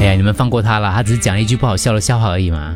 哎呀，你们放过他了，他只是讲一句不好笑的笑话而已嘛。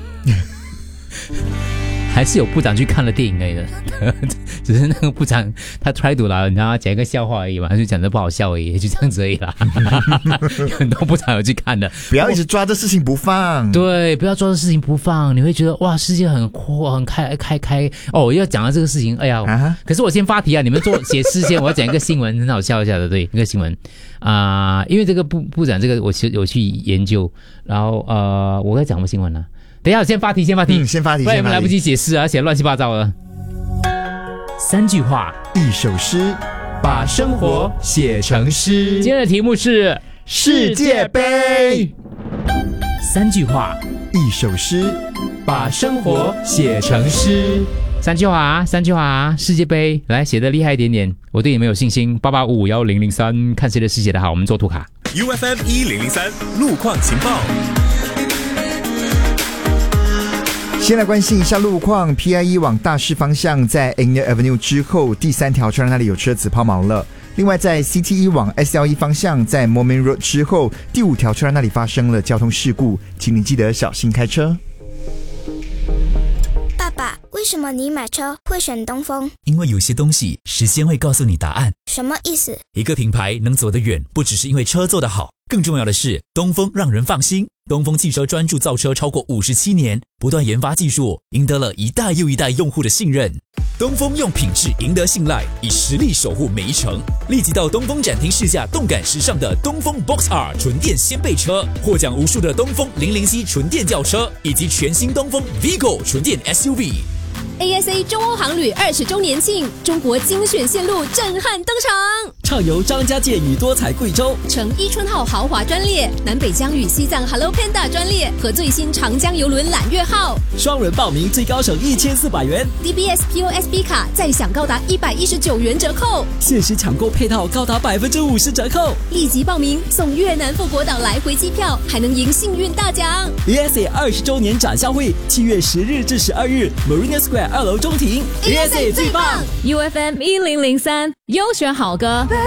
还是有部长去看了电影而已的，只是那个部长他 try to 啦，你知道他讲一个笑话而已嘛，他就讲得不好笑而已，就这样子而已啦。有很多部长有去看的， 不要一直抓着事情不放。 对，不要抓着事情不放，你会觉得哇，世界很阔，很开哦。要讲到这个事情，哎呀，可是我先发题啊，你们写诗先，我要讲一个新闻，很好笑一下的，对，一个新闻因为这个部长这个我去研究，然后我在讲什么新闻呢？等一下，先发题，先发题，不然你们来不及解释啊，写乱七八糟的。3句话 ，1首诗， 把生活写成诗。 今天的题目是世界杯。 3句话 ，1首诗， 把生活写成诗。 3句话啊，世界杯，来写得厉害一点点，我对你们有信心。88551003，看谁的诗写得好，我们做图卡。 UFM 1003路况情报。 先来关心一下路况 ，PIE 往大市方向在 Anglia Avenue 之后，第3条车站那里有车子抛锚了。另外，在 CTE 往 SLE 方向在 Moulmein Road 之后，第5条车站那里发生了交通事故，请你记得小心开车。 爸爸，为什么你买车会选东风？ 因为有些东西时间会告诉你答案。 什么意思？ 一个品牌能走得远，不只是因为车做得好，更重要的是东风让人放心。东风汽车专注造车超过57年，不断研发技术，赢得了一代又一代用户的信任。东风用品质赢得信赖，以实力守护每一程。立即到东风展厅试驾动感时尚的东风 Box R 纯电掀背车，获奖无数的东风007纯电轿车，以及全新东风 Vigo 纯电 SUV。ASA 中欧航旅20周年庆，中国精选线路震撼登场， 畅游张家界与多彩贵州， 乘伊春号豪华专列，南北疆与西藏 Hello Panda 专列和最新长江邮轮揽月号， 双人报名最高省1400元 ，DBS POSB 卡再享高达119元折扣， 限时抢购配套高达50%折扣， 立即报名送越南富国岛来回机票，还能赢幸运大奖。 ASA 20周年展销会7月10日至12日 Marina Square 2楼中庭 ，ASA 最棒 ，UFM 1003优选好歌。